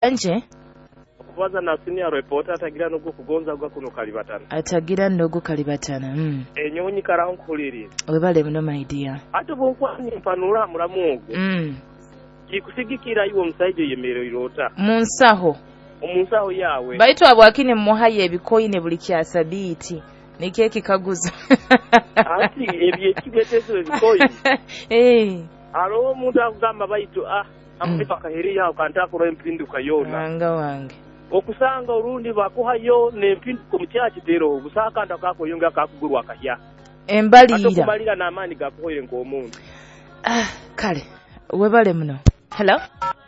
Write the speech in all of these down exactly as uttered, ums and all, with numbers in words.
anje kubaza na senior reporter atagira no kugonza gwa kuno kalibatana atagira no kalibatana mm enyonyi karankuliri webale muno my dear ate bonkwani mpanura muramugo mm kikusigikira iwo msaije yemero irota munsaho omunsaho yawe baitwa bwakine muhaye ebikoine buli kyasabiti nikeki kaguza ati ebye kigetezo ebikoine eh alo omuntu akugamba baitu ah amupa kaheriya ukantako ro empinduka yona wanga wange okusanga urundi bakuhayo nempinduko mukyachi tero gusaka ndakako yonga kakugurwa kahya embalira akumalira na amani gakuhoire ngo omuntu ah kale webale muno hello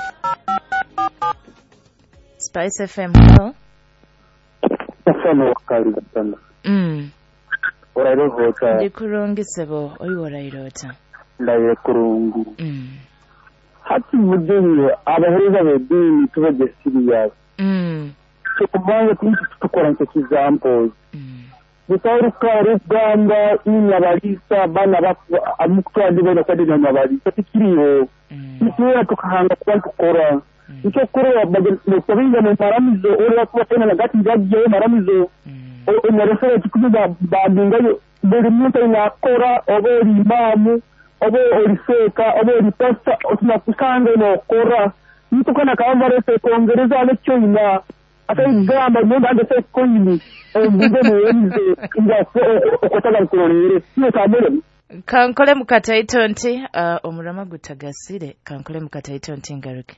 Spice F M hello Hello kalibatana mm orairo hota ndikurungisebo oyo orairota ndaye kurungi mm hati mudeni abahereza bedini tubaje serious mm so kumanga tinchi tukora nke examples mm bitauri kare gamba inyabalisa bana amukutwali bana kwadi nyabalisa tikiriyo nikiwa tukahanga kwa tukora icyo kure baje kubinga mu maramizo uri kwa tena nagati jaje maramizo o nerefere kikuza babingayo buri muntu yakora obori imamu obo oriseka obo ripasta osina kusanga no kora nito kana kamba rese kongereza lecyo ina atayigamba muntu andese koyini obuze muyenze inga okotala nkorere sio tamere kankole mukataito nti uh, omurama gutagasire kankole mukataito nti ngaruke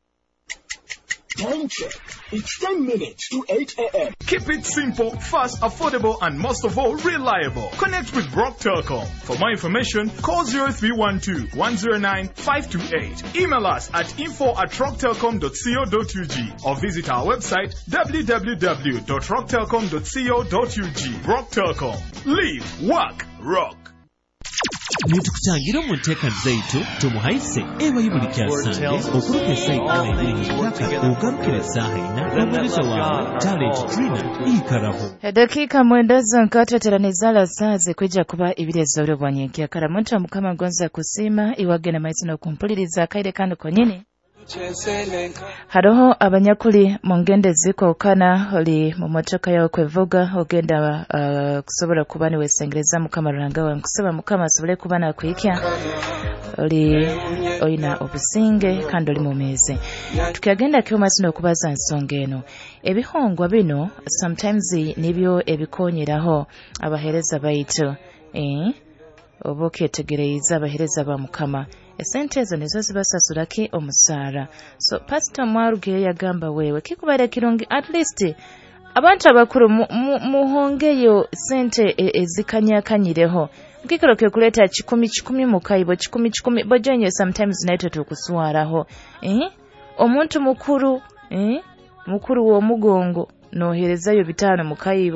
Time check. It's ten minutes to eight a.m. Keep it simple, fast, affordable, and most of all, reliable. Connect with Rock Telecom. For more information, call zero three one two, one zero nine, five two eight. Email us at info at rock telecom dot co dot u g or visit our website w w w dot rock telecom dot co dot u g. Rock Telecom. Live, work, rock. Nitukutangira mu nteka zaitu tumuhaise ewa yibuli kyasange okuruka esaika n'ebiri mu ttaka ogarukira sahaina n'omulizo wawe talent trainer ikaraho dakika mwenda zonka tweteraniza la saa zikwijja kuba ibirezo by'obwanyenke karamuntu mukama gonza kusima iwagena maitsi n'okumpuliriza kaire kandi konyine haroho abanyakuli mu ngende zikokana oli mu motoka yawe kwevuga ogenda uh, kusobola kuba ni wesengereza mukama ranga wa nkusaba mukama asobole kuba na kwikya oli oina obusinge kandi oli mu meze tukagenda kyo masino okubaza nsonga eno ebihongwa bino sometimes nibyo ebikonyeraho abahereza baitu eh oboke tegereza abahereza ba mukama esente ezo nizo zibasasulake omusara so pastor Mwaruge yagamba wewe kikubaira kirungi at least abantu abakuru muhongeyo sente ezikanyakanyireho mkikiro kyo kuleta kikumi kikumi mukaibo kikumi kikumi bojenye sometimes naito tukuswaraho eh omuntu mukuru eh mukuru wo mugongo noherezayo bitano mukaibo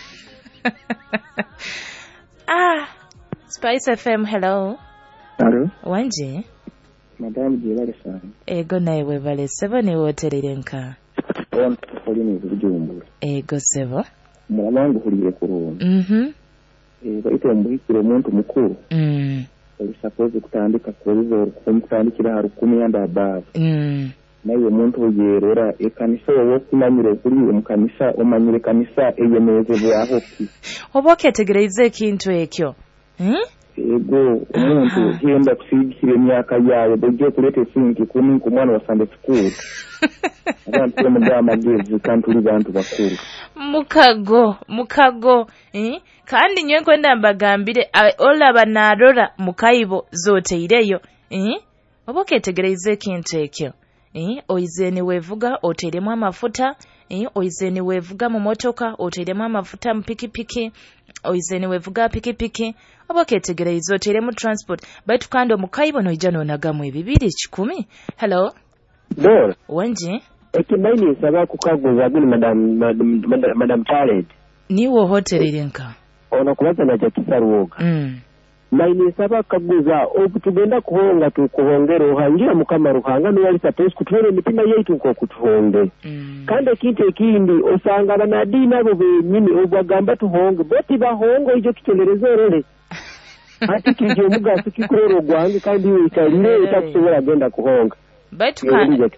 ah Spice F M hello. Hello. Wanje. Madam Jebale sana. Ego nawe bale sebo ni woterere nka. On koli ni bijumbu. Ego sebo. Mulamangu huliye kurungi. Mhm. Ego ite mbikire umuntu mukuru. Mhm. Oli suppose kutandika kulizo kumutandikira haru kumi yanda ababa. Mhm. Naye umuntu yerera ekanisa wo kumanyire kuri umukanisa omanyire kanisa eyemeze bwaho ki. Oboke tegereze ikintu ekyo. Mhm. Ego umuntu yenda kusigikira emyaka yawe bojje kuleta sinki kumi ku mwana wa Sunday school. Abantu mugama gezi kantuli bantu bakuru. Mukago, mukago, eh? Kandi nywe kwenda mbagambire ola banarora mukaibo zote ireyo, eh? Oboke tegereze kintu ekyo. Eh? Oizeni wevuga oteremu amafuta, eh? Oizeni wevuga mu motoka oteremu amafuta mpikipiki, oizeni wevuga pikipiki. Oboke tegereze oteremu transport. Baitu kando mukaibo no ijano nagamu ebibiri kikumi. Hello. Dor. Wanje. Ekibaini saba kukaguza gini madam madam madam, madam Talent. Niwo hotelere nka. Ono kubaza na jakisaruoga. Mm. Maini saba kaguza okutugenda kuhonga tukuhongero hangira mukama ruhanga no yali suppose kutwere mitima yaitu ko kutuhonge. Mm. Kande kinte ekindi osanga banadi nabo benyini obwagamba tuhonge boti bahongo ijo kitelerezerere. Ati kijo mugaso kikorero gwange kandi witalire utakusobora genda kuhonga. baitu kandi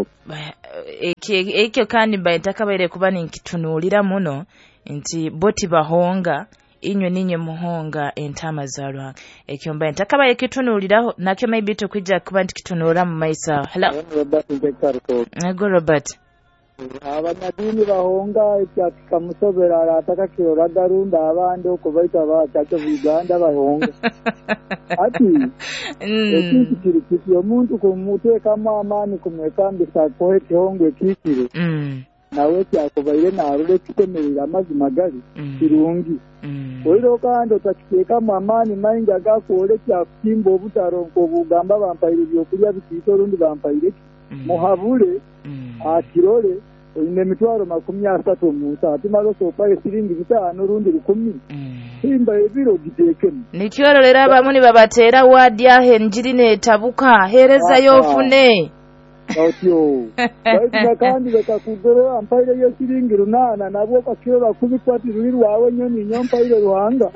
ekyo kandi baitakabaire kuba ninkitunuulira muno nti boti bahonga inyo ninye muhonga entama za Lwanga ekyo mbaye ntakabaye kitunuuliraho nakyo maybe tukwijja kuba nti kitunuula mu maiso. Hello Ego Robert. Abanyadini bahonga icyaka musobera arataka kirora garunda abandi okubaita bachacho Uganda bahonga ati eki kiri kiri omuntu kumuteka amani kumwekambisa kohe kihongwe kikire nawe cyakubaire narure kitemerera amazima gari kirungi oiro kandi otakiteka amani mainga gakole cyakimba obutaronko obugamba bampaire byokulya bitito rundi bampaire muhabule akirole ine mitwaro makumi asatu musa atimalo sopa esiringi bitano rundi rukumi himba ebiro gitekemu nikiorolera abamuni babatera wadya henjirine tabuka hereza yofune otyo baita kandi bekakugoro ampaire yo siringi runana nabwo kakiro kubikwati ruri rwawe nyoni nyompaire Ruhanga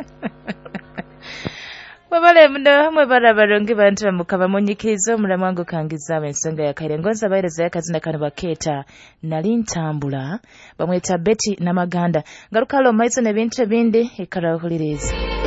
Babale muno mwe barabarongi bantu bamukaba munyikizo mulamwango kangiza ensonga ya kairengonza baireza yakazina kanu baketa nali ntambula bamweta Betty Namaganda ngarukalo maizo ne bintu bindi ikara huliriza